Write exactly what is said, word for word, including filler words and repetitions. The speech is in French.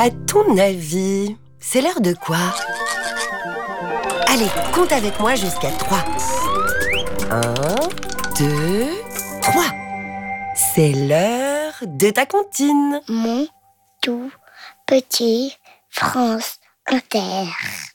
À ton avis, c'est l'heure de quoi? Allez, compte avec moi jusqu'à trois. Un, deux, trois. C'est l'heure de ta comptine. Mon tout petit France Inter.